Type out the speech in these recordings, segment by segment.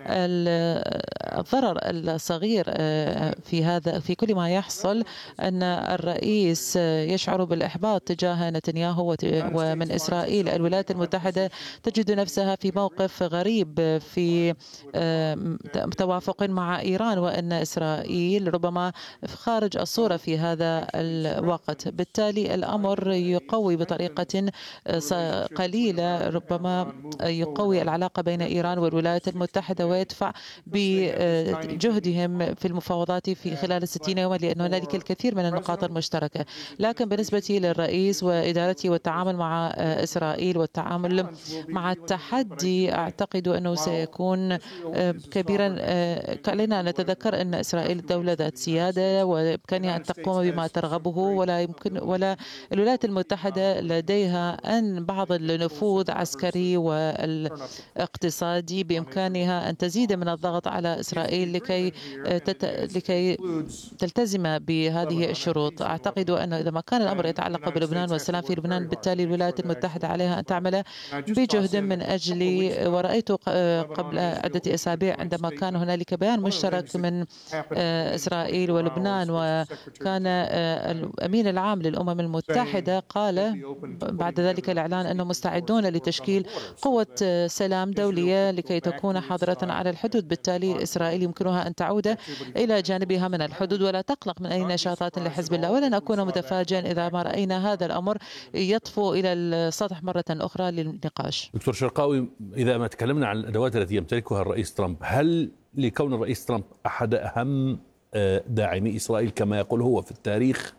الضرر الصغير في كل ما يحصل أن الرئيس يشعر بالإحباط تجاه نتنياهو ومن إسرائيل. الولايات المتحدة تجد نفسها في موقف غريب في توافق مع إيران، وأن إسرائيل ربما خارج الصورة في هذا الوقت. بالتالي الأمر يقوي بطريقة قليلة، ربما يقوي العلاقة بين إيران والولايات المتحدة ويدفع بجهدهم في المفاوضات في خلال 60 يوما، لأن هنالك الكثير من النقاط المشتركة. لكن بالنسبة للرئيس وإدارته والتعامل مع إسرائيل والتعامل مع التحدي، أعتقد أنه سيكون كبيرا. علينا أن نتذكر أن إسرائيل دولة ذات سيادة وبإمكانها أن تقوم بما ترغبه، ولا الولايات المتحدة لديها أن بعض النفوذ عسكري والاقتصادي بإمكانها أن تزيد من الضغط على إسرائيل لكي تلتزم بهذه الشروط. أعتقد أن إذا ما كان الأمر يتعلق بلبنان والسلام في لبنان، بالتالي الولايات المتحدة عليها أن تعمل بجهد من أجل. ورأيت قبل عدة أسابيع عندما كان هنالك بيان مشترك من إسرائيل ولبنان، وكان الأمين العام للأمم المتحدة قال بعد ذلك الإعلان أنه مستعدون لتشكيل قوة سلام دولية لكي تكون حاضرة على الحدود. بالتالي إسرائيل يمكنها أن تعود إلى جانبها من الحدود ولا تقلق من أي نشاطات لحزب الله. ولن أكون متفاجئا إذا ما رأينا هذا الأمر يطفو إلى السطح مرة أخرى للنقاش. دكتور شرقاوي، إذا ما تكلمنا عن الأدوات التي يمتلكها الرئيس ترامب، هل لكون الرئيس ترامب أحد أهم داعمي إسرائيل كما يقول هو في التاريخ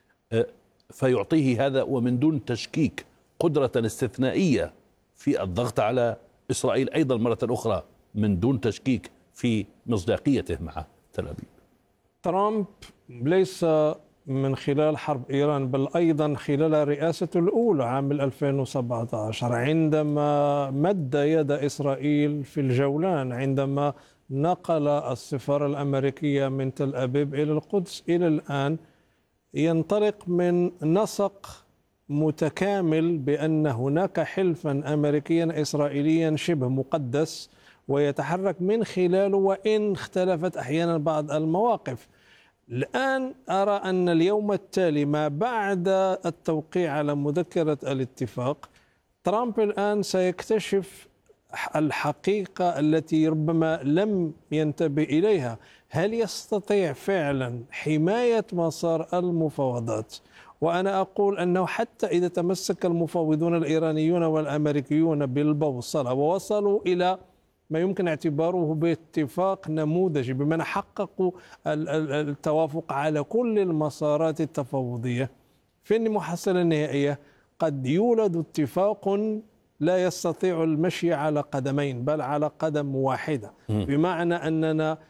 فيعطيه هذا ومن دون تشكيك قدرة استثنائية في الضغط على إسرائيل أيضا مرة أخرى من دون تشكيك في مصداقيته مع تل أبيب؟ ترامب ليس من خلال حرب إيران بل أيضا خلال رئاسته الأولى عام 2017 عندما مد يد إسرائيل في الجولان، عندما نقل السفارة الأمريكية من تل أبيب إلى القدس، إلى الآن ينطلق من نسق متكامل بأن هناك حلفا أمريكيا إسرائيليا شبه مقدس ويتحرك من خلاله، وإن اختلفت أحيانا بعض المواقف. الآن أرى أن اليوم التالي ما بعد التوقيع على مذكرة الاتفاق، ترامب الآن سيكتشف الحقيقة التي ربما لم ينتبه إليها. هل يستطيع فعلا حماية مسار المفاوضات؟ وأنا أقول أنه حتى إذا تمسك المفاوضون الإيرانيون والأمريكيون بالبوصلة ووصلوا إلى ما يمكن اعتباره باتفاق نموذجي، بمعنى حققوا التوافق على كل المسارات التفاوضية، في المحصلة النهائية قد يولد اتفاق لا يستطيع المشي على قدمين بل على قدم واحدة، بمعنى أننا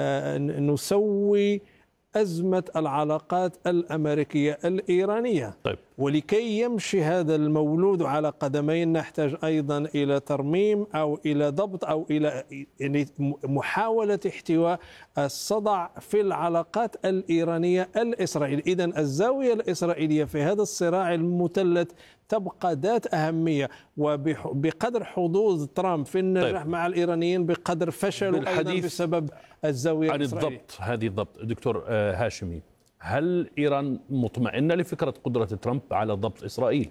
نسوي أزمة العلاقات الأمريكية الإيرانية. طيب. ولكي يمشي هذا المولود على قدمين نحتاج أيضا إلى ترميم أو إلى ضبط أو إلى يعني محاولة احتواء الصدع في العلاقات الإيرانية الإسرائيلية. إذن الزاوية الإسرائيلية في هذا الصراع المثلث تبقى ذات أهمية، وبقدر حظوظ ترامب في النجاح مع الإيرانيين بقدر فشل أيضا بسبب الزاوية عن الإسرائيلية. الضبط، هذه الضبط. دكتور هاشمي، هل إيران مطمئنة لفكرة قدرة ترامب على ضبط إسرائيل؟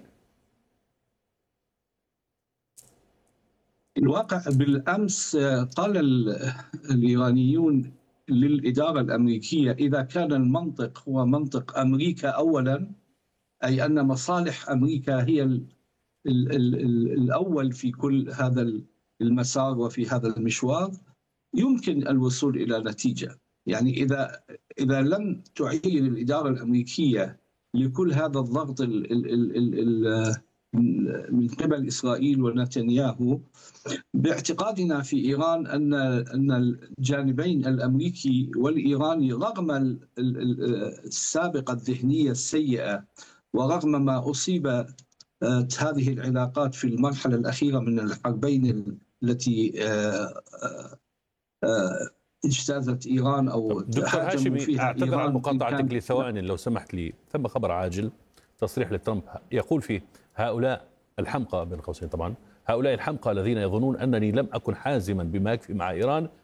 الواقع بالأمس قال الإيرانيون للإدارة الأمريكية إذا كان المنطق هو منطق أمريكا أولا، أي أن مصالح أمريكا هي الأول في كل هذا المسار وفي هذا المشوار، يمكن الوصول إلى نتيجة. يعني إذا لم تعين الإدارة الأمريكية لكل هذا الضغط من قبل إسرائيل ونتنياهو، باعتقادنا في إيران أن الجانبين الأمريكي والإيراني رغم السابقة الذهنية السيئة ورغم ما أصيبت هذه العلاقات في المرحلة الأخيرة من الحربين التي اجتازت إيران أو دكتور هاشمي، أعتذر عن مقاطعتك لثوان لو سمحت لي. ثم خبر عاجل، تصريح لترامب يقول فيه هؤلاء الحمقى بين قوسين طبعا، هؤلاء الحمقى الذين يظنون أنني لم أكن حازما بما يكفي مع إيران